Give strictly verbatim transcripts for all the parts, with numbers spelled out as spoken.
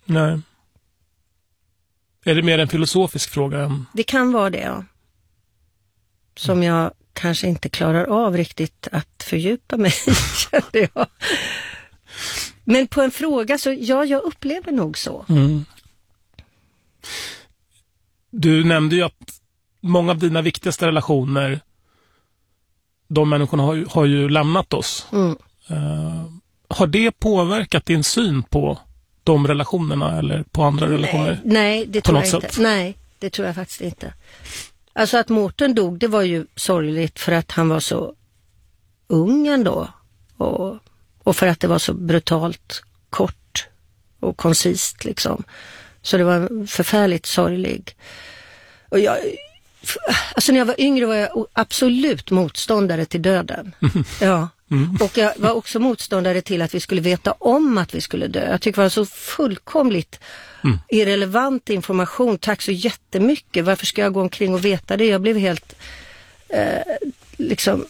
Nej. Är det mer en filosofisk fråga än... Det kan vara det, ja. Som mm. jag kanske inte klarar av riktigt att fördjupa mig i, kände jag. Men på en fråga så, ja, jag upplever nog så. Mm. Du nämnde ju att många av dina viktigaste relationer, de människorna har, har ju lämnat oss. Mm. Uh, har det påverkat din syn på de relationerna eller på andra nej, relationer? Nej, det tror jag sätt? inte. Nej, det tror jag faktiskt inte. Alltså att Mårten dog, det var ju sorgligt för att han var så ung ändå. Och, och för att det var så brutalt kort och koncist liksom. Så det var förfärligt sorglig. Och jag, alltså när jag var yngre var jag absolut motståndare till döden. Ja. Mm. Och jag var också motståndare till att vi skulle veta om att vi skulle dö. Jag tycker det var så fullkomligt mm. irrelevant information. Tack så jättemycket. Varför ska jag gå omkring och veta det? Jag blev helt eh, liksom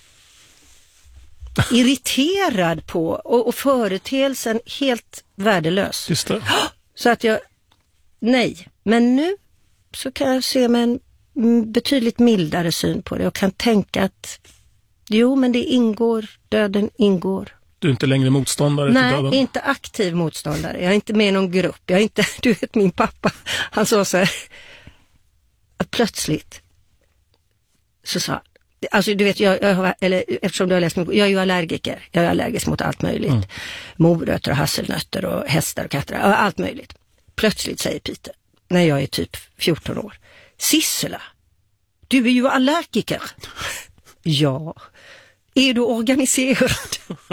irriterad på och, och företeelsen helt värdelös. Just det. Så att jag, nej. Men nu så kan jag se med en betydligt mildare syn på det och kan tänka att jo, men det ingår, döden ingår. Du är inte längre motståndare Nej, till döden? Nej, inte aktiv motståndare. Jag är inte med i någon grupp. Jag är inte, du vet min pappa, han sa så här, att plötsligt så sa alltså du vet, jag, jag, eller, eftersom du har läst mig, jag är ju allergiker. Jag är allergisk mot allt möjligt. Mm. Morötter och hasselnötter och hästar och katter, allt möjligt. Plötsligt säger Peter, när jag är typ fjorton år, Sissela, du är ju allergiker. Ja. Är du organiserad?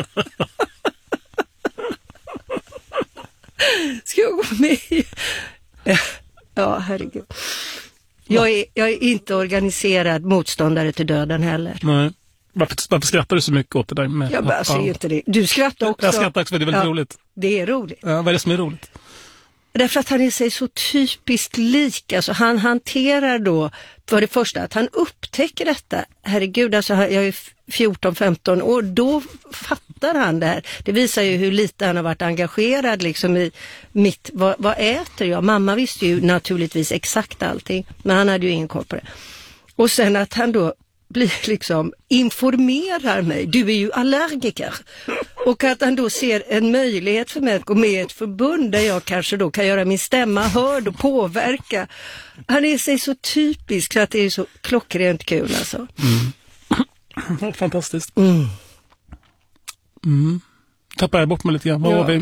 Ska jag gå med? Ja, herregud. Jag är, jag är inte organiserad motståndare till döden heller. Nej. Varför, varför skrattar du så mycket åt det där? Med, jag bara ser ju inte det. Du skrattar också. Jag skrattar också, det är väldigt ja, roligt. Det är roligt. Ja, vad är det som är roligt? Därför att han är sig så typiskt lik. Alltså han hanterar då, för det första, att han upptäcker detta. Herregud, alltså jag är fjorton femton år, då fattar han det här. Det visar ju hur lite han har varit engagerad liksom i mitt, vad, vad äter jag? Mamma visste ju naturligtvis exakt allting, men han hade ju ingen koll på det. Och sen att han då blir liksom, informerar mig, du är ju allergiker. Och att han då ser en möjlighet för mig att gå med i ett förbund där jag kanske då kan göra min stämma hörd och påverka. Han är sig så typisk så att det är så klockrent kul alltså. Mm. Fantastiskt. Mm. Mm. Tappar jag bort mig lite grann. Vad ja. var vi?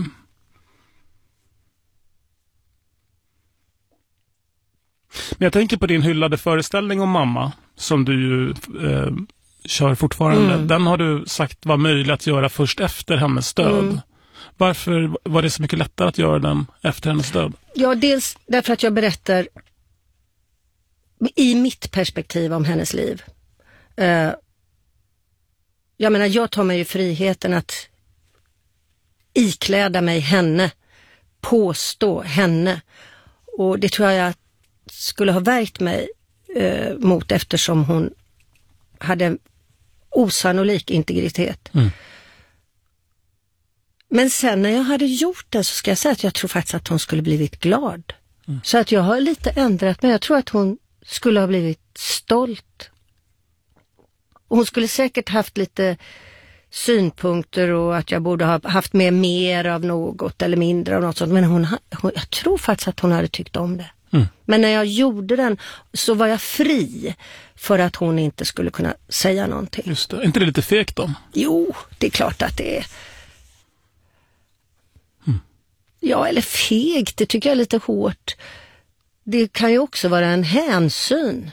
Men jag tänker på din hyllade föreställning om mamma som du ju eh, kör fortfarande. Mm. Den har du sagt var möjlig att göra först efter hennes död. Mm. Varför var det så mycket lättare att göra den efter hennes död? Ja, dels därför att jag berättar i mitt perspektiv om hennes liv. Uh, jag menar, jag tar mig ju friheten att ikläda mig henne, påstå henne. Och det tror jag skulle ha värkt mig uh, mot eftersom hon hade osannolik integritet. Mm. Men sen när jag hade gjort det så ska jag säga att jag tror faktiskt att hon skulle blivit glad. Mm. Så att jag har lite ändrat mig. Jag tror att hon skulle ha blivit stolt. Hon skulle säkert haft lite synpunkter och att jag borde ha haft med mer av något eller mindre av något sånt. Men hon, hon, jag tror faktiskt att hon hade tyckt om det. Mm. Men när jag gjorde den så var jag fri för att hon inte skulle kunna säga någonting. Just det. Är inte det lite fegt då? Jo, det är klart att det är. Mm. Ja, eller fegt, det tycker jag är lite hårt. Det kan ju också vara en hänsyn.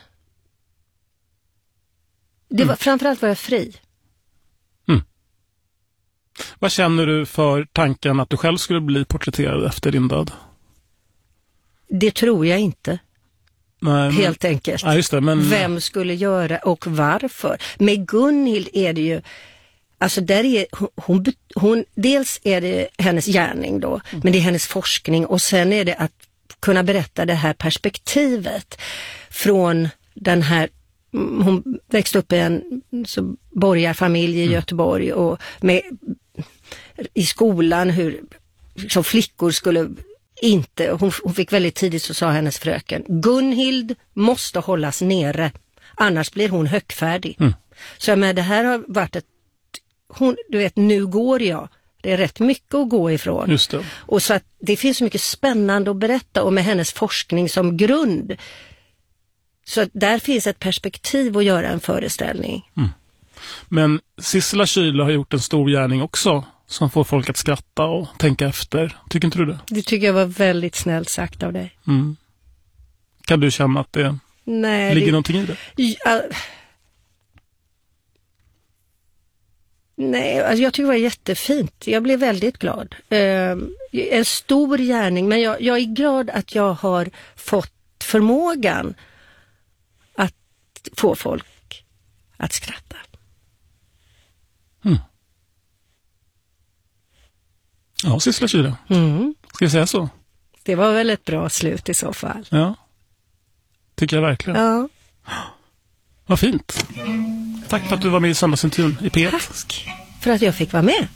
Det var, mm. Framförallt var jag fri. Mm. Vad känner du för tanken att du själv skulle bli porträtterad efter din död? Det tror jag inte. Nej, Helt men, enkelt. Ja, just det, men... Vem skulle göra och varför? Med Gunhild är det ju, alltså där är hon, hon, hon dels är det hennes gärning då, mm. men det är hennes forskning och sen är det att kunna berätta det här perspektivet från den här, hon växte upp i en så borgarfamilj i mm. Göteborg och med i skolan hur så flickor skulle inte, hon, hon fick väldigt tidigt, så sa hennes fröken, Gunhild måste hållas nere, annars blir hon högfärdig. Mm. Så men det här har varit ett, hon, du vet, nu går jag. Det är rätt mycket att gå ifrån. Just det. Och så att det finns så mycket spännande att berätta, och med hennes forskning som grund. Så att där finns ett perspektiv att göra en föreställning. Mm. Men Sissela Kyle har gjort en stor gärning också, som får folk att skratta och tänka efter. Tycker inte du det? Det tycker jag var väldigt snällt sagt av dig. Mm. Kan du känna att det Nej, ligger det... någonting i det? Ja... Nej, alltså jag tycker det var jättefint. Jag blev väldigt glad. Eh, en stor gärning, men jag, jag är glad att jag har fått förmågan att få folk att skratta. Mm. Ja, Sissela Kyle. Mm. Ska jag säga så? Det var väl ett bra slut i så fall. Ja, tycker jag verkligen. Ja. Vad fint. Tack för att du var med i Söndagsintervjun i P ett. Tack för att jag fick vara med.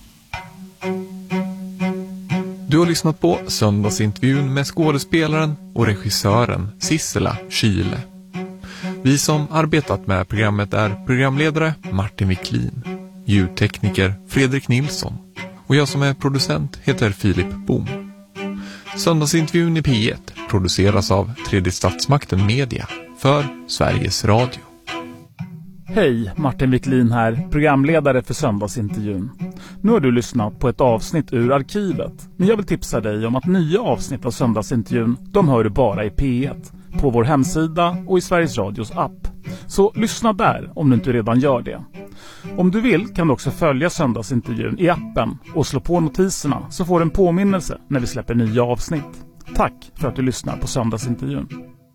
Du har lyssnat på Söndagsintervjun med skådespelaren och regissören Sissela Kyle. Vi som arbetat med programmet är programledare Martin Wiklin, ljudtekniker Fredrik Nilsson och jag som är producent heter Filip Boom. Söndagsintervjun i P ett produceras av Tredje Statsmakten Media för Sveriges Radio. Hej, Martin Wiklin här, programledare för Söndagsintervjun. Nu har du lyssnat på ett avsnitt ur arkivet, men jag vill tipsa dig om att nya avsnitt av Söndagsintervjun, de hör du bara i P ett, på vår hemsida och i Sveriges Radios app. Så lyssna där om du inte redan gör det. Om du vill kan du också följa Söndagsintervjun i appen och slå på notiserna, så får du en påminnelse när vi släpper nya avsnitt. Tack för att du lyssnar på Söndagsintervjun.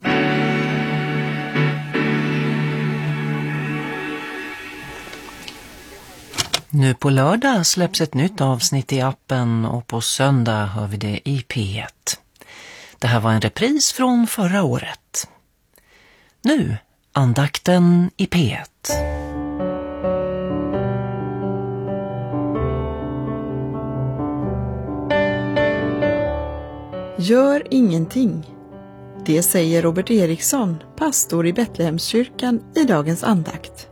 Nu på lördag släpps ett nytt avsnitt i appen och på söndag hör vi det i P ett. Det här var en repris från förra året. Nu, andakten i P ett. Gör ingenting. Det säger Robert Eriksson, pastor i Betlehemskyrkan, i dagens andakt.